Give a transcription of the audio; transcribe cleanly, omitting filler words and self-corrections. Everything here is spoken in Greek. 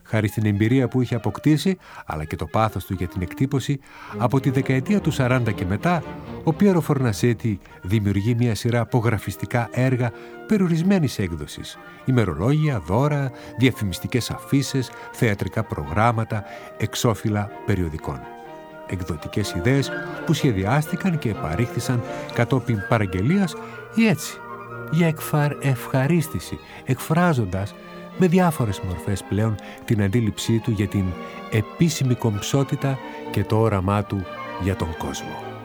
χάρη στην εμπειρία που είχε αποκτήσει, αλλά και το πάθος του για την εκτύπωση, από τη δεκαετία του 40 και μετά, ο Πιέρο Φορνασέτη δημιουργεί μια σειρά απογραφιστικά έργα περιορισμένης έκδοσης, ημερολόγια, δώρα, διαφημιστικές αφίσες, θεατρικά προγράμματα, εξώφυλλα περιοδικών. Εκδοτικές ιδέες που σχεδιάστηκαν και παρήχθησαν κατόπιν παραγγελίας ή έτσι, για ευχαρίστηση, εκφράζοντας με διάφορες μορφές πλέον την αντίληψή του για την επίσημη κομψότητα και το όραμά του για τον κόσμο.